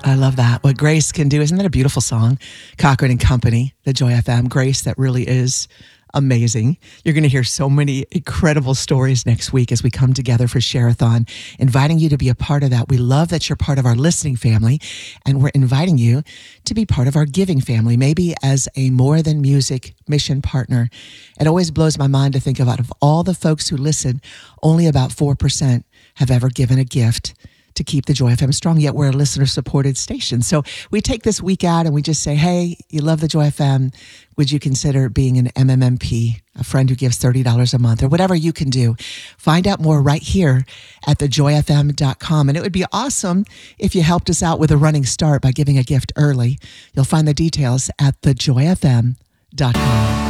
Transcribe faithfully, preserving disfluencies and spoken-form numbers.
I love that. What grace can do. Isn't that a beautiful song? Cochran and Company, the Joy F M. Grace that really is amazing. You're going to hear so many incredible stories next week as we come together for Share-a-thon, inviting you to be a part of that. We love that you're part of our listening family, and we're inviting you to be part of our giving family, maybe as a More Than Music mission partner. It always blows my mind to think about, of all the folks who listen, only about four percent have ever given a gift to keep the Joy F M strong, yet we're a listener-supported station. So we take this week out and we just say, hey, you love the Joy F M. Would you consider being an M M M P, a friend who gives thirty dollars a month, or whatever you can do? Find out more right here at the joy f m dot com. And it would be awesome if you helped us out with a running start by giving a gift early. You'll find the details at the joy f m dot com.